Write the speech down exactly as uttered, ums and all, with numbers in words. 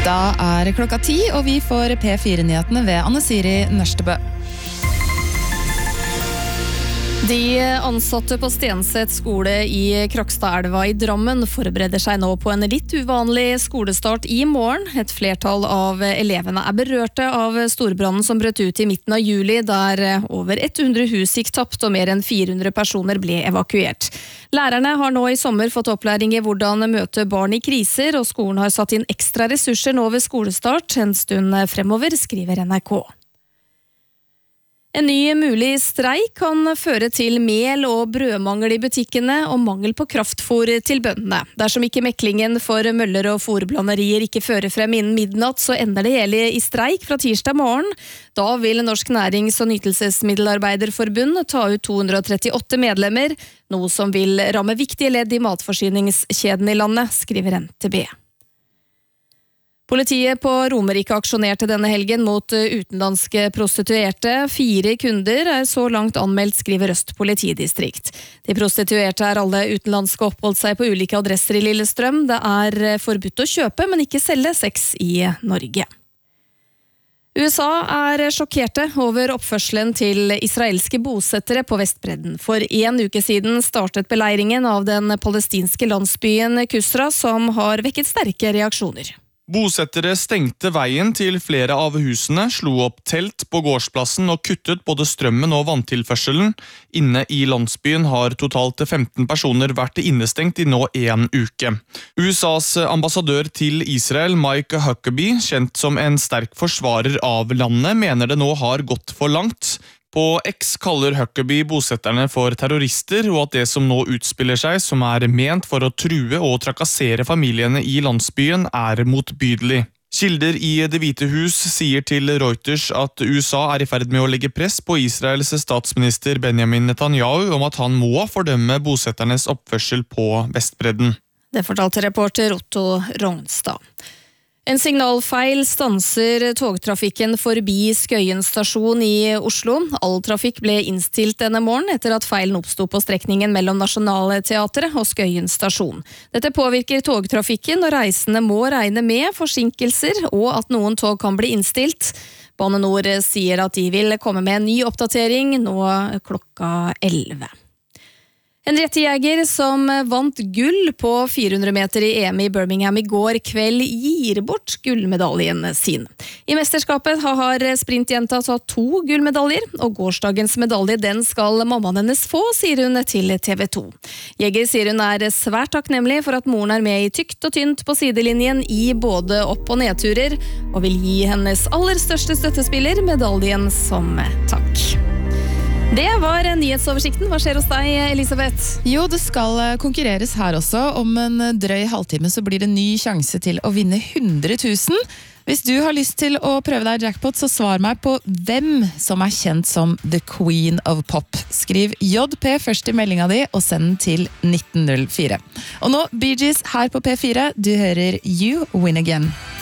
Da er klokka ti, og vi får P fire-nyhetene ved Anne Siri Nørstebø. De ansatte på Stenset skole i Krokstadelva i Drammen forbereder seg nå på en litt uvanlig skolestart i morgen. Et flertall av elevene er berørte av storbrannen som brøt ut i midten av juli, der over hundre hus gikk tapt og mer enn fire hundre personer ble evakuert. Lærerne har nå i sommer fått opplæring i hvordan møte barn i kriser, og skolen har satt inn ekstra ressurser nå ved skolestart en stund fremover, skriver N R K. En ny mulig streik kan føre til mel- og brødmangel i butikkene og mangel på kraftfôr til bøndene. Dersom ikke meklingen for møller og fôrblanderier ikke fører frem innen midnatt, så ender det hele i streik fra tirsdag morgen. Da vil Norsk Nærings- og Nytelsesmiddelarbeiderforbund ta ut to hundre og trettiåtte medlemmer, noe som vil ramme viktige ledd i matforsyningskjeden i landet, skriver N T B. Politiet på Romerike aksjonerte denne helgen mot utenlandske prostituerte. Fire kunder er så langt anmeldt, skriver Øst politidistrikt. De prostituerte er alle utenlandske og oppholdt seg på ulike adresser i Lillestrøm. Det er forbudt å kjøpe, men ikke selge sex i Norge. U S A er sjokkerte over oppførselen til israelske bosettere på Vestbredden. For en uke siden startet beleiringen av den palestinske landsbyen Kusra, som har vekket sterke reaksjoner. Bosettere stengte veien til flere av husene, slo opp telt på gårdsplassen og kuttet både strømmen og vanntilførselen. Inne i landsbyen har totalt femten personer vært innestengt i nå en uke. U S As ambassadør til Israel, Mike Huckabee, kjent som en sterk forsvarer av landet, mener det nå har gått for langt. På X kaller Huckabee bosetterne for terrorister, og at det som nå utspiller seg, som er ment for å true og trakassere familiene i landsbyen, er motbydelig. Kilder i Det hvite hus sier til Reuters at U S A er i ferd med å legge press på Israels statsminister Benjamin Netanyahu om at han må fordømme bosetternes oppførsel på Vestbredden. Det fortalte reporter Otto Rognstad. En signalfeil stanser togtrafikken forbi Skøyen stasjon i Oslo. All trafikk ble innstilt denne morgen etter at feilen oppstod på strekningen mellom Nationaltheatret og Skøyen stasjon. Dette påvirker togtrafikken, og reisende må regne med forsinkelser og at noen tog kan bli innstilt. Bane Nor sier at de vil komme med en ny oppdatering nå klokka elleve. En rettejeger som vant gull på fire hundre meter i E M i Birmingham i går kveld gir bort gullmedaljen sin. I mesterskapet har sprintjenta tatt to gullmedaljer, og gårsdagens medalje den skal mammaen hennes få, sier hun til T V to. Jeger sier hun er svært takknemlig for at moren er med i tykt og tynt på sidelinjen i både opp- og nedturer, og vil gi hennes aller største støttespiller medaljen som takk. Det var nyhetsoversikten. Hva skjer hos deg, Elisabeth? Jo, det skal konkurreres her også. Om en drøy halvtime så blir det ny sjanse til å vinne hundre tusen. Hvis du har lyst til å prøve deg jackpot, så svar meg på hvem som er kjent som The Queen of Pop. Skriv J P først i meldinga di, og send den til nitten null fire. Og nå, Bee Gees her på P fire. Du hører You Win Again.